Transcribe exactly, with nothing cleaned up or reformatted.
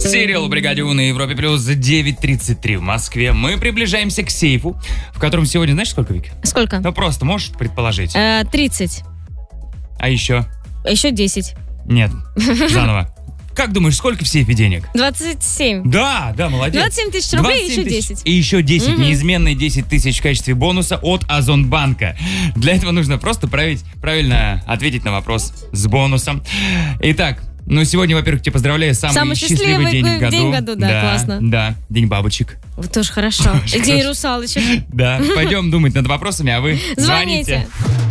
Сириал, Бригадю на Европе плюс девять тридцать три в Москве. Мы приближаемся к сейфу, в котором сегодня, знаешь, сколько, Вик? Сколько? Ну, просто можешь предположить. Э, тридцать. А еще? Еще десять. Нет, заново. Как думаешь, сколько в сейфе денег? двадцать семь. Да, да, молодец. двадцать семь тысяч рублей и еще тысяч. десять. И еще десять, Угу. неизменные десять тысяч в качестве бонуса от Озонбанка. Для этого нужно просто править, правильно ответить на вопрос с бонусом. Итак, ну сегодня, во-первых, тебя поздравляю, самый, Самый счастливый, счастливый день в году. день в году, да, классно. Да, день бабочек. Вот тоже хорошо. И день русалочек. Да, пойдем думать над вопросами, а вы звоните. Звоните.